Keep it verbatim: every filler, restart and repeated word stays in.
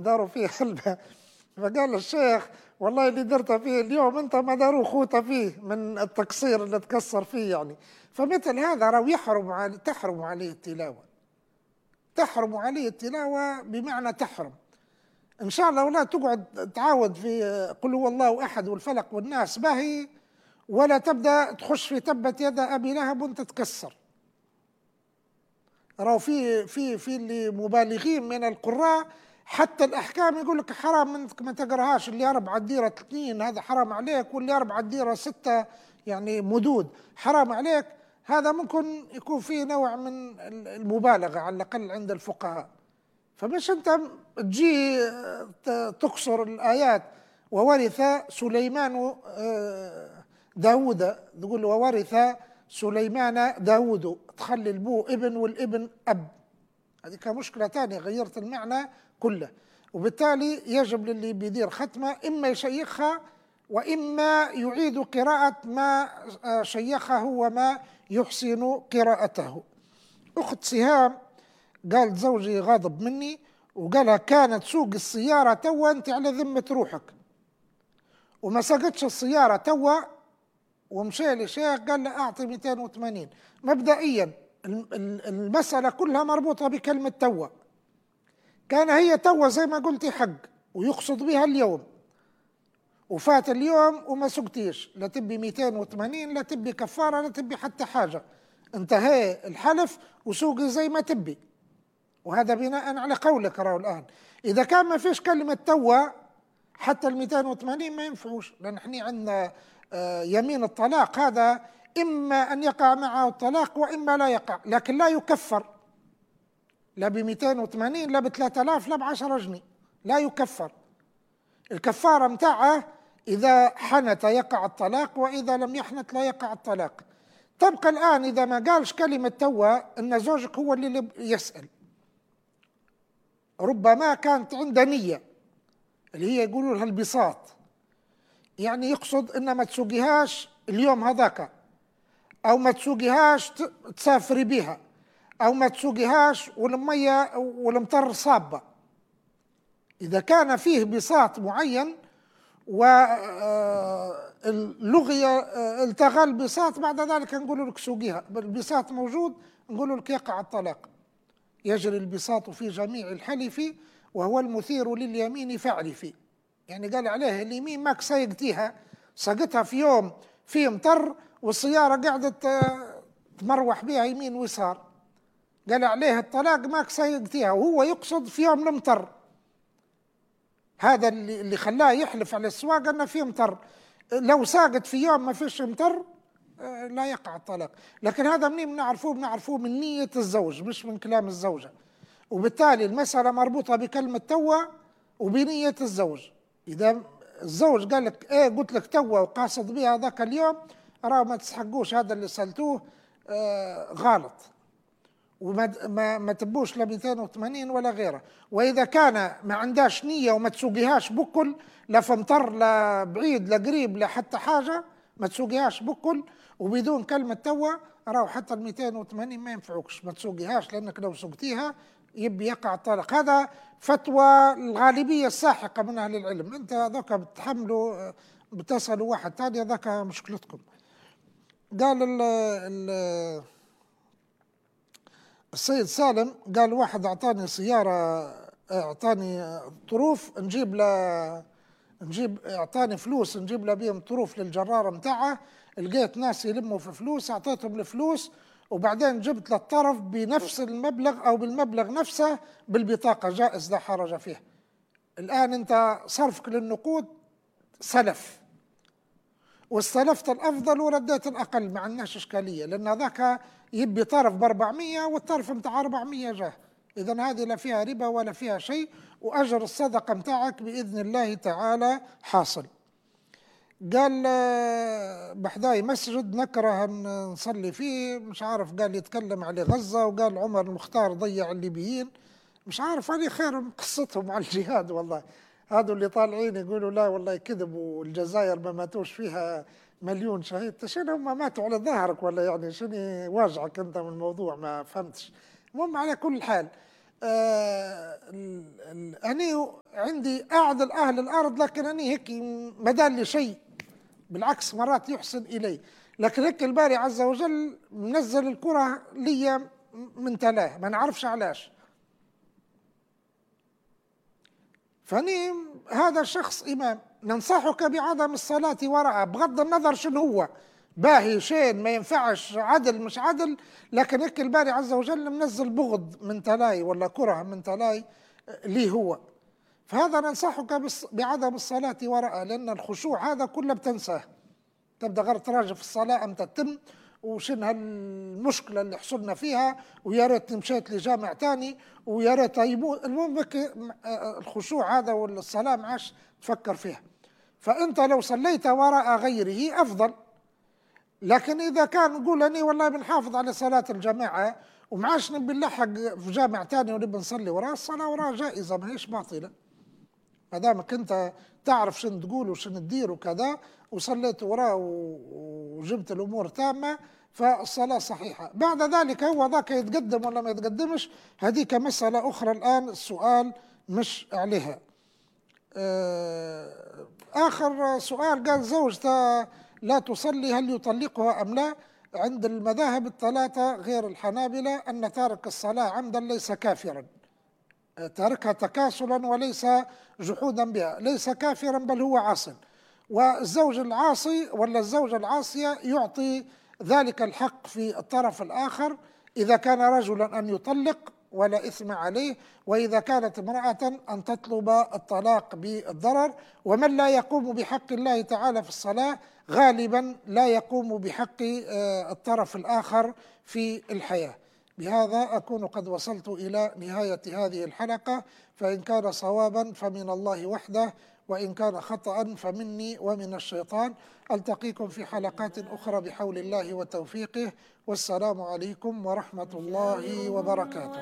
داروا فيه خلبة. فقال الشيخ والله اللي درت فيه اليوم أنت ما داروا خوته فيه من التقصير اللي تقصر فيه يعني. فمثل هذا راهو يحرم علي تحرم عليه التلاوة، تحرم عليه التلاوة بمعنى تحرم. إن شاء الله ولا تقعد تعاود في قل هو الله أحد والفلق والناس باهي، ولا تبدأ تخش في تبت يد أبي لهب وأنت تكسر. راهو في في في اللي مبالغين من القراء حتى الأحكام يقول لك حرام منك ما تقراهاش، اللي أربعة ديرة اثنين هذا حرام عليك، واللي أربعة ديرة ستة يعني مدود حرام عليك. هذا ممكن يكون فيه نوع من المبالغة على الأقل عند الفقهاء. فمش أنت تجي تقصر الآيات وورث سليمان داود، تقول وورث سليمان داود، تخلي البو ابن والابن أب، هذه كمشكلة تانية غيرت المعنى كله. وبالتالي يجب للي بيدير ختمة إما يشيخها وإما يعيد قراءة ما شيخه وما يحسن قراءته. أخت سهام قالت زوجي غاضب مني وقالها كانت سوق السيارة توا أنت على ذمة روحك، وما سقتش السيارة توا ومشي لشيخ قال له أعطي مئتين وثمانين. مبدئيا المسألة كلها مربوطة بكلمة توا، كان هي توا زي ما قلتي حق ويقصد بها اليوم، وفات اليوم وما سقتيش، لا تبي مئتين وثمانين لا تبي كفارة لا تبي حتى حاجة، انتهى الحلف وسوقي زي ما تبي. وهذا بناء على قولك راهو الآن. إذا كان ما فيش كلمة توا حتى ال مئتين وثمانين ما ينفعوش، لأن احنا عندنا يمين الطلاق هذا إما أن يقع معه الطلاق وإما لا يقع، لكن لا يكفر لا ب مئتين وثمانين لا ب ثلاثة آلاف لا ب عشرة جنيه، لا يكفر. الكفارة متاعه إذا حنت يقع الطلاق، وإذا لم يحنت لا يقع الطلاق. تبقى الآن إذا ما قالش كلمة توا أن زوجك هو اللي يسأل، ربما كانت عنده نية اللي هي يقولوا لها البساط، يعني يقصد إن ما تسوقيهاش اليوم هذاك، أو ما تسوقيهاش تسافري بها، أو ما تسوقيهاش والمية والمطر صابة. إذا كان فيه بساط معين واللغية التغى البساط بعد ذلك نقول لك سوقيها، البساط موجود نقول لك يقع الطلاق. يجري البساط في جميع الحلف وهو المثير لليمين فاعرفي، يعني قال عليه اليمين ماك سيقتيها، سقتها في يوم فيه مطر والسيارة قعدت تمروح بها يمين ويسار، قال عليه الطلاق ماك سيقتيها، وهو يقصد في يوم المطر. هذا اللي اللي خلاه يحلف على السواق أنه فيه مطر. لو ساقت في يوم ما فيش مطر لا يقع الطلاق. لكن هذا منين بنعرفوه؟ بنعرفوه من نية الزوج مش من كلام الزوجة. وبالتالي المسألة مربوطة بكلمة توا وبنية الزوج. إذا الزوج قال لك إيه قلت لك توا وقاصد بها ذاك اليوم، راه ما تستحقوش هذا اللي سألتوه آه غلط، وما ما ما تبوش لا مئتين وثمانين ولا غيره. واذا كان ما عندهاش نيه وما تسوقيهاش بكل، لا في مطر لا بعيد لا قريب لا حتى حاجه، ما تسوقيهاش بكل وبدون كلمه توا، راهو حتى ال مئتين وثمانين ما ينفعوكش، ما تسوقيهاش، لانك لو سوقتيها يبي يقع الطلاق. هذا فتوى الغالبيه الساحقه من اهل العلم. انت ذاك بتحملوا بتسالوا واحد ثاني، ذاك مشكلتكم. قال ال ال السيد سالم قال واحد أعطاني سيارة، أعطاني طروف نجيب له نجيب أعطاني فلوس نجيب له بيهم طروف للجرارة متاعه، لقيت ناس يلموا في فلوس أعطيتهم الفلوس، وبعدين جبت له الطرف بنفس المبلغ أو بالمبلغ نفسه بالبطاقة، جائز لا حرج فيه. الآن أنت صرفك للنقود سلف، واستلفت الأفضل ورديت الأقل، ما عندناش إشكالية، لأن ذاك يبي طرف ب أربعمية والطرف متاع أربعمية جاه. إذن هذه لا فيها ربا ولا فيها شيء، وأجر الصدقة متاعك بإذن الله تعالى حاصل. قال بحداي مسجد نكره نصلي فيه، مش عارف، قال يتكلم على غزة، وقال عمر المختار ضيع الليبيين. مش عارف هذه خير قصتهم على الجهاد. والله هذول اللي طالعين يقولوا لا والله كذب والجزائر ما ماتوش فيها مليون شهيد، شنو هم ماتوا على ظهرك ولا يعني شنو واجعك انت من الموضوع؟ ما فهمتش. المهم على كل حال آه أنا عندي أعدل أهل الأرض، لكن أني هيك ما دال لي شيء، بالعكس مرات يحسن إلي. لكن هيك الباري عز وجل منزل الكرة لي من تلاه، ما نعرفش علاش. فاني هذا الشخص إمام، ننصحك بعدم الصلاة وراءه بغض النظر شنو هو، باهي شين ما ينفعش، عدل مش عدل، لكن هيك الباري عز وجل منزل بغض من تلاي ولا كره من تلاي ليه هو. فهذا ننصحك بعدم الصلاة وراءه، لأن الخشوع هذا كله بتنساه، تبدأ غير تراجع في الصلاة أم تتم وشن هالمشكلة اللي حصلنا فيها، ويا ريت مشيت لجامع تاني ويا ريت يموت. المهم الخشوع هذا والصلاة ما عادش تفكر فيها. فأنت لو صليت وراء غيره أفضل. لكن إذا كان نقول أني والله بنحافظ على صلاة الجماعة وما عادش نبي نلحق في جامع تاني ونبي نصلي وراه، الصلاة وراه جائزة ما هيش باطلة، ما دامك أنت تعرف شنو تقول وشنو تدير وكذا، وصليت وراه وجبت الأمور تامة، فالصلاة صحيحة. بعد ذلك هو ذاك يتقدم ولا ما يتقدمش، هذيك مسألة أخرى الآن السؤال مش عليها. آخر سؤال قال زوجته لا تصلي هل يطلقها أم لا؟ عند المذاهب الثلاثة غير الحنابلة أن تارك الصلاة عمدا ليس كافرا، تاركها تكاسلا وليس جحودا بها، ليس كافرا بل هو عاصٍ. والزوج العاصي ولا الزوجة العاصية يعطي ذلك الحق في الطرف الآخر، إذا كان رجلا أن يطلق ولا إثم عليه، وإذا كانت امرأة أن تطلب الطلاق بالضرر. ومن لا يقوم بحق الله تعالى في الصلاة غالبا لا يقوم بحق الطرف الآخر في الحياة. بهذا أكون قد وصلت إلى نهاية هذه الحلقة، فإن كان صوابا فمن الله وحده، وإن كان خطأ فمني ومن الشيطان. ألتقيكم في حلقات أخرى بحول الله وتوفيقه، والسلام عليكم ورحمة الله وبركاته.